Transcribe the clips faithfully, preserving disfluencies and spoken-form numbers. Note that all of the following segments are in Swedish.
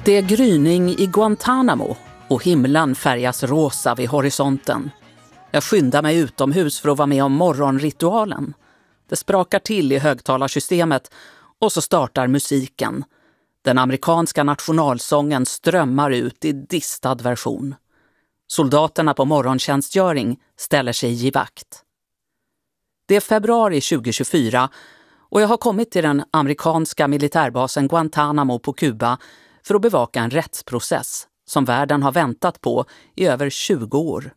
Det är gryning i Guantanamo och himlen färgas rosa vid horisonten. Jag skyndar mig utomhus för att vara med om morgonritualen. Det sprakar till i högtalarsystemet och så startar musiken. Den amerikanska nationalsången strömmar ut i distad version. Soldaterna på morgontjänstgöring ställer sig i vakt. Det är februari tjugohundratjugofyra och jag har kommit till den amerikanska militärbasen Guantanamo på Kuba för att bevaka en rättsprocess som världen har väntat på i över tjugo år.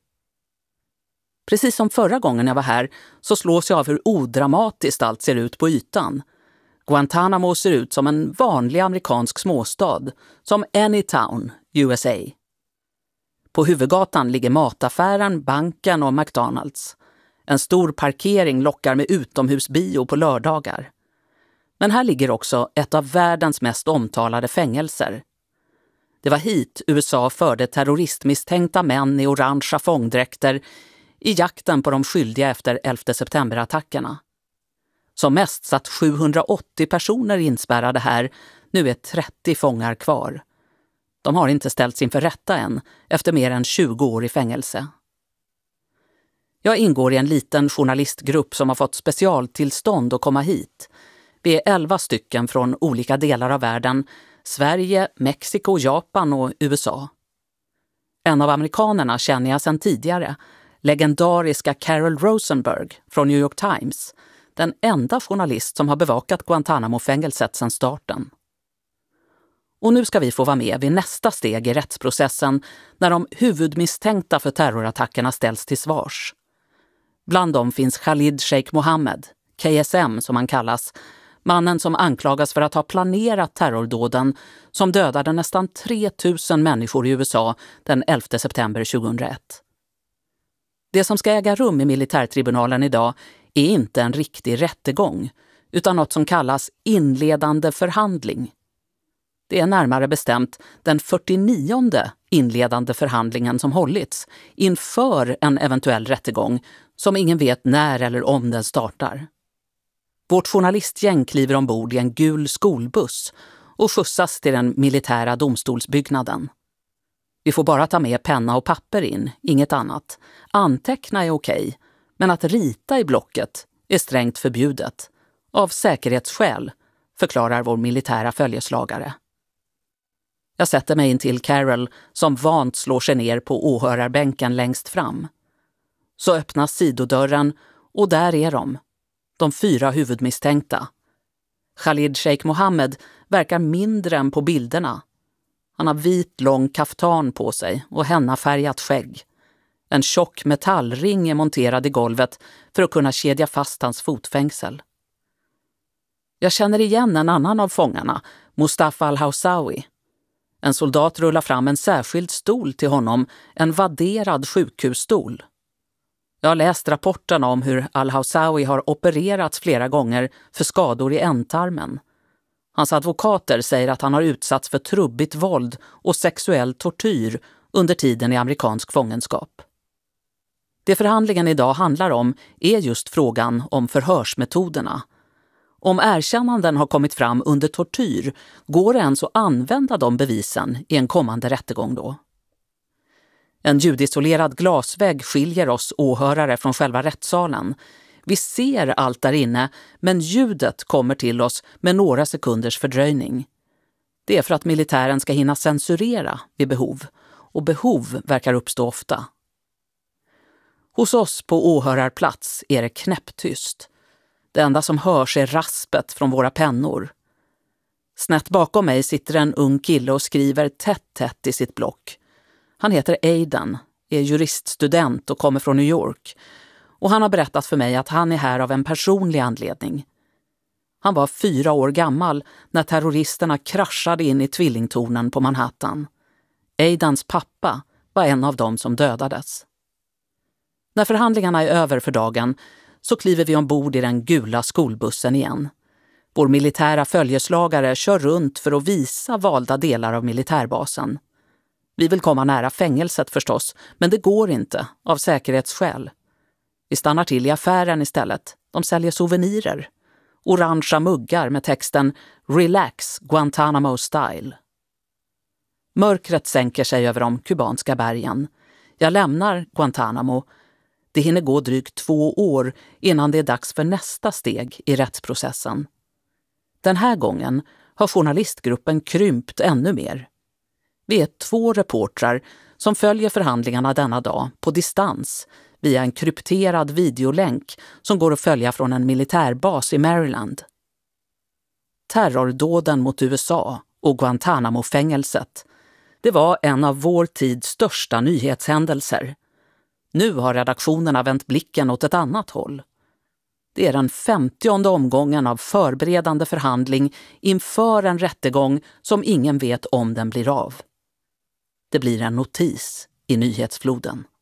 Precis som förra gången jag var här så slås jag av hur odramatiskt allt ser ut på ytan. Guantanamo ser ut som en vanlig amerikansk småstad, som Anytown, U S A. På huvudgatan ligger mataffären, banken och McDonalds. En stor parkering lockar med utomhusbio på lördagar. Men här ligger också ett av världens mest omtalade fängelser. Det var hit U S A förde terroristmisstänkta män i orangea fångdräkter i jakten på de skyldiga efter elfte september-attackerna. Som mest satt sjuhundraåttio personer inspärrade här, nu är trettio fångar kvar. De har inte ställts inför rätta än, efter mer än tjugo år i fängelse. Jag ingår i en liten journalistgrupp som har fått specialtillstånd att komma hit. Vi är elva stycken från olika delar av världen, Sverige, Mexiko, Japan och U S A. En av amerikanerna känner jag sedan tidigare, legendariska Carol Rosenberg från New York Times, den enda journalist som har bevakat Guantanamo-fängelset sedan starten. Och nu ska vi få vara med vid nästa steg i rättsprocessen när de huvudmisstänkta för terrorattackerna ställs till svars. Bland dem finns Khalid Sheikh Mohammed, K S M som han kallas, mannen som anklagas för att ha planerat terrordåden som dödade nästan tre tusen människor i U S A den elfte september tjugohundraett. Det som ska äga rum i militärtribunalen idag är inte en riktig rättegång, utan något som kallas inledande förhandling. Det är närmare bestämt den fyrtionionde inledande förhandlingen som hållits inför en eventuell rättegång som ingen vet när eller om den startar. Vårt journalistgäng kliver ombord i en gul skolbuss och skjutsas till den militära domstolsbyggnaden. Vi får bara ta med penna och papper in, inget annat. Anteckna är okej, men att rita i blocket är strängt förbjudet. Av säkerhetsskäl, förklarar vår militära följeslagare. Jag sätter mig in till Carol som vant slår sig ner på åhörarbänken längst fram. Så öppnas sidodörren och där är de, de fyra huvudmisstänkta. Khalid Sheikh Mohammed verkar mindre än på bilderna. Han har vit lång kaftan på sig och hennafärgat skägg. En tjock metallring är monterad i golvet för att kunna kedja fast hans fotfängsel. Jag känner igen en annan av fångarna, Mustafa al-Hawsawi. En soldat rullar fram en särskild stol till honom, en vadderad sjukhusstol. Jag har läst rapporterna om hur al-Hawsawi har opererats flera gånger för skador i ändtarmen. Hans advokater säger att han har utsatts för trubbigt våld och sexuell tortyr under tiden i amerikansk fångenskap. Det förhandlingen idag handlar om är just frågan om förhörsmetoderna. Om erkännanden har kommit fram under tortyr, går det ens att använda de bevisen i en kommande rättegång då? En ljudisolerad glasvägg skiljer oss åhörare från själva rättssalen. Vi ser allt där inne, men ljudet kommer till oss med några sekunders fördröjning. Det är för att militären ska hinna censurera vid behov, och behov verkar uppstå ofta. Hos oss på åhörarplats är det knäpptyst. Det enda som hörs är raspet från våra pennor. Snett bakom mig sitter en ung kille och skriver tätt tätt i sitt block. Han heter Aidan, är juriststudent och kommer från New York. Och han har berättat för mig att han är här av en personlig anledning. Han var fyra år gammal när terroristerna kraschade in i tvillingtornen på Manhattan. Aidans pappa var en av dem som dödades. När förhandlingarna är över för dagen så kliver vi ombord i den gula skolbussen igen. Vår militära följeslagare kör runt för att visa valda delar av militärbasen. Vi vill komma nära fängelset förstås, men det går inte av säkerhetsskäl. Vi stannar till i affären istället. De säljer souvenirer. Orangea muggar med texten Relax Guantanamo Style. Mörkret sänker sig över de kubanska bergen. Jag lämnar Guantánamo. Det hinner gå drygt två år innan det är dags för nästa steg i rättsprocessen. Den här gången har journalistgruppen krympt ännu mer. Vi är två reportrar som följer förhandlingarna denna dag på distans via en krypterad videolänk som går att följa från en militärbas i Maryland. Terrordåden mot U S A och Guantánamo-fängelset, det var en av vår tids största nyhetshändelser. Nu har redaktionerna vänt blicken åt ett annat håll. Det är den femtionde omgången av förberedande förhandling inför en rättegång som ingen vet om den blir av. Det blir en notis i nyhetsfloden.